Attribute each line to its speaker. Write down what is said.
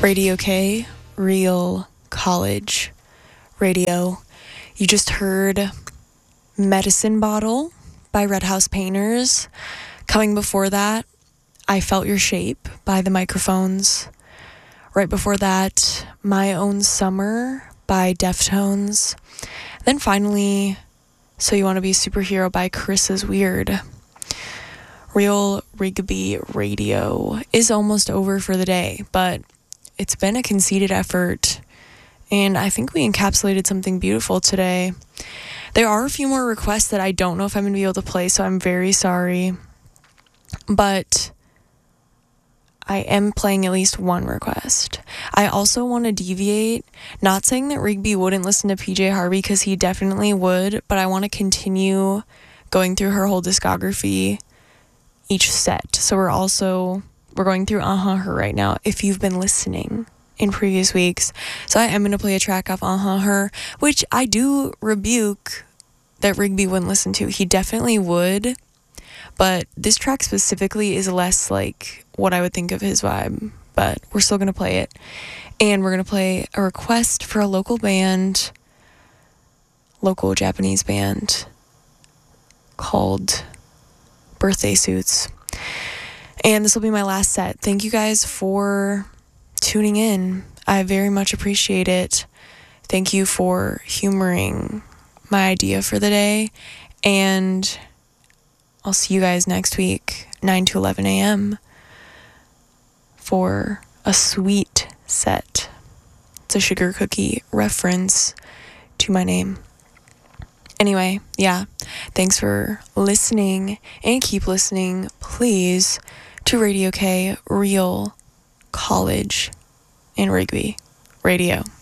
Speaker 1: Radio K, Real College Radio. You just heard Medicine Bottle by Red House Painters. Coming before that, I Felt Your Shape by The Microphones. Right before that, My Own Summer by Deftones. Then finally, So You Want to Be a Superhero by Chris is Weird. Real Rigby Radio is almost over for the day, but it's been a conceited effort, and I think we encapsulated something beautiful today. There are a few more requests that I don't know if I'm going to be able to play, so I'm very sorry. But I am playing at least one request. I also want to deviate, not saying that Rigby wouldn't listen to PJ Harvey, because he definitely would, but I want to continue going through her whole discography each set. So we're going through Her right now, if you've been listening in previous weeks. So I am going to play a track off Her, which I do rebuke that Rigby wouldn't listen to. He definitely would, but this track specifically is less like what I would think of his vibe, but we're still going to play it. And we're going to play a request for a local Japanese band called Birthday Suits. And this will be my last set. Thank you guys for tuning in. I very much appreciate it. Thank you for humoring my idea for the day. And I'll see you guys next week, 9 to 11 a.m. for a sweet set. It's a sugar cookie reference to my name. Anyway, yeah, thanks for listening, and keep listening, please, to Radio K, Real College in Rigby Radio.